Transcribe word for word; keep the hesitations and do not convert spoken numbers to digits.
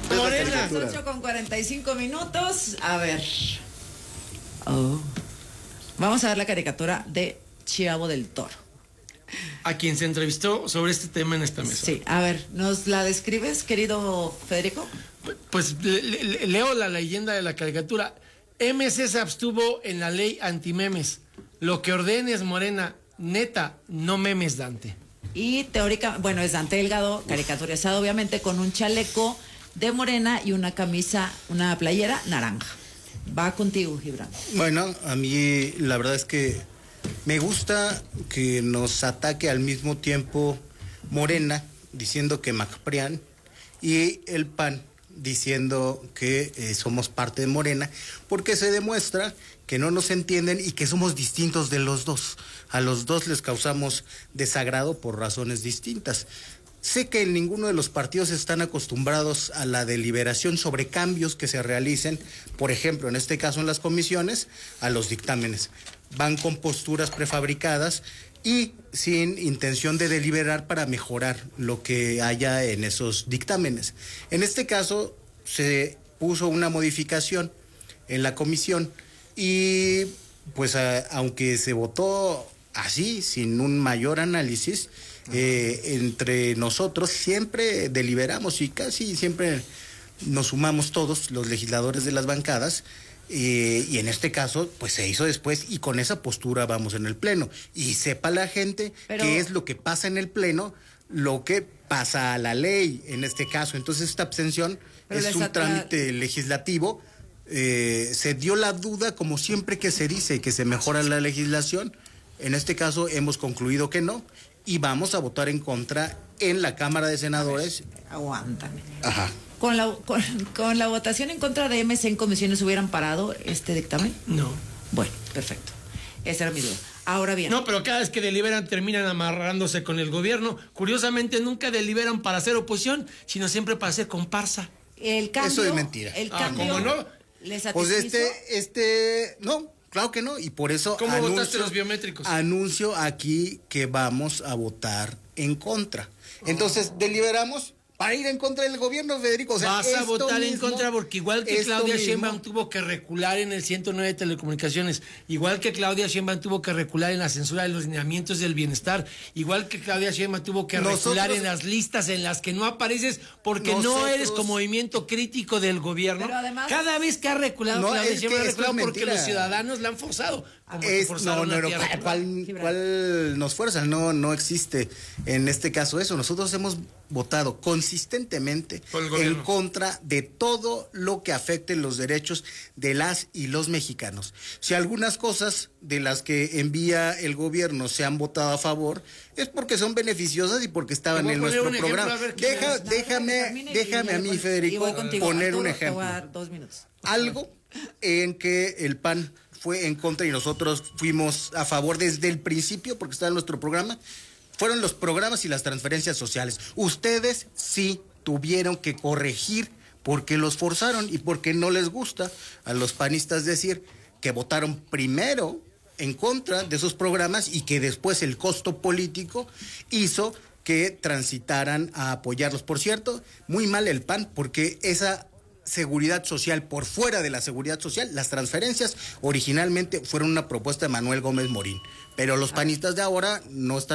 Morena. ocho con cuarenta y cinco minutos. A ver. Oh. Vamos a ver la caricatura de Chavo del Toro. A quien se entrevistó sobre este tema en esta mesa. Sí, a ver, ¿nos la describes, querido Federico? Pues le, le, leo la leyenda de la caricatura. M C se abstuvo en la ley antimemes. Lo que ordenes, Morena, neta, no memes, Dante. Y teórica, bueno, es Dante Delgado, caricaturizado obviamente con un chaleco de Morena y una camisa, una playera naranja. Va contigo, Gibran. Bueno, a mí la verdad es que me gusta que nos ataque al mismo tiempo Morena, diciendo que MacPrian, y el P A N, diciendo que eh, somos parte de Morena, porque se demuestra que no nos entienden y que somos distintos de los dos. A los dos les causamos desagrado por razones distintas. Sé que ninguno de los partidos están acostumbrados a la deliberación sobre cambios que se realicen, por ejemplo, en este caso en las comisiones, a los dictámenes. Van con posturas prefabricadas y sin intención de deliberar para mejorar lo que haya en esos dictámenes. En este caso se puso una modificación en la comisión y pues a, aunque se votó así, sin un mayor análisis, eh, entre nosotros siempre deliberamos y casi siempre nos sumamos todos los legisladores de las bancadas. Eh, y en este caso, pues se hizo después y con esa postura vamos en el pleno. Y sepa la gente Pero... qué es lo que pasa en el pleno, lo que pasa a la ley en este caso. Entonces esta abstención Pero es un atra... trámite legislativo. Eh, se dio la duda, como siempre que se dice que se mejora la legislación. En este caso hemos concluido que no y vamos a votar en contra en la Cámara de Senadores. Ver, aguántame. Ajá. ¿Con la, con, con la votación en contra de M C en comisiones hubieran parado este dictamen? No. Bueno, perfecto. Esa era mi duda. Ahora bien. No, pero cada vez que deliberan terminan amarrándose con el gobierno. Curiosamente nunca deliberan para hacer oposición, sino siempre para hacer comparsa. El cambio. Eso es mentira. El ah, cambio. ¿cómo no? ¿Les satisfizo? Pues este, este, no, claro que no. Y por eso. ¿Cómo anuncio, votaste los biométricos? Anuncio aquí que vamos a votar en contra. Entonces, deliberamos para ir en contra del gobierno, Federico. O sea, vas a votar mismo, en contra porque igual que Claudia Sheinbaum tuvo que recular en el ciento nueve de Telecomunicaciones, igual que Claudia Sheinbaum tuvo que recular en la censura de los lineamientos del bienestar, igual que Claudia Sheinbaum tuvo que nosotros, recular en las listas en las que no apareces porque nosotros, no eres como movimiento crítico del gobierno. Pero además, cada vez que ha reculado no, Claudia Sheinbaum ha reculado es porque los ciudadanos la han forzado. Es, no, no, no, ¿cuál, ¿cuál nos fuerza? No, no existe en este caso eso. Nosotros hemos votado consistentemente en contra de todo lo que afecte los derechos de las y los mexicanos. Si algunas cosas de las que envía el gobierno se han votado a favor, es porque son beneficiosas y porque estaban en nuestro programa. Deja, déjame, déjame a mí, Federico, poner un ejemplo. Te voy a dar dos minutos. Algo en que el P A N fue en contra y nosotros fuimos a favor desde el principio, porque está en nuestro programa, fueron los programas y las transferencias sociales. Ustedes sí tuvieron que corregir porque los forzaron y porque no les gusta a los panistas decir que votaron primero en contra de esos programas y que después el costo político hizo que transitaran a apoyarlos. Por cierto, muy mal el P A N, porque esa seguridad social por fuera de la seguridad social, las transferencias originalmente fueron una propuesta de Manuel Gómez Morín, pero los panistas de ahora no están